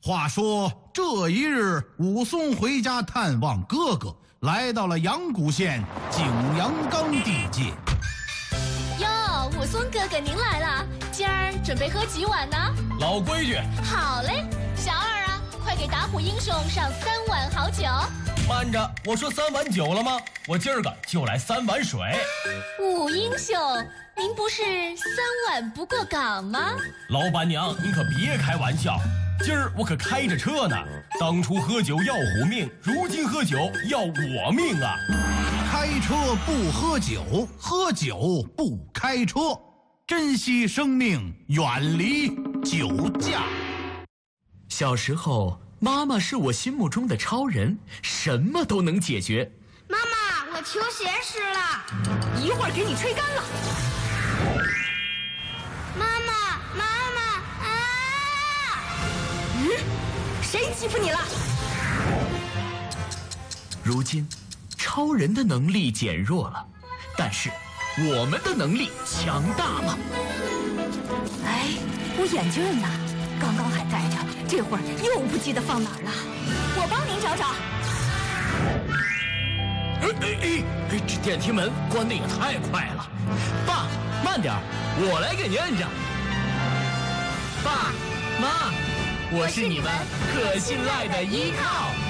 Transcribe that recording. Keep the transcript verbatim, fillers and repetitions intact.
话说这一日，武松回家探望哥哥，来到了阳谷县景阳冈地界。 哟，武松哥哥您来了，今儿准备喝几碗呢？ 老规矩。 好嘞，小二啊，快给打虎英雄上三碗好酒。 慢着，我说三碗酒了吗？我今儿个就来三碗水。 武英雄，您不是三碗不过岗吗？ 老板娘，您可别开玩笑，今儿我可开着车呢。当初喝酒要虎命，如今喝酒要我命啊！ 开车不喝酒，喝酒不开车，珍惜生命，远离酒驾。 小时候，妈妈是我心目中的超人，什么都能解决。 妈妈，我球鞋湿了， 一会儿给你吹干了。 妈妈，妈妈啊！ 嗯，谁欺负你了？ 如今，超人的能力减弱了，但是我们的能力强大了。 哎，我眼镜呢？刚刚还戴着，这会儿又不记得放哪儿了。我帮您找找。 哎哎哎！这电梯门关得也太快了。爸，慢点，我来给您摁上。爸妈，我是你们可信赖的依靠。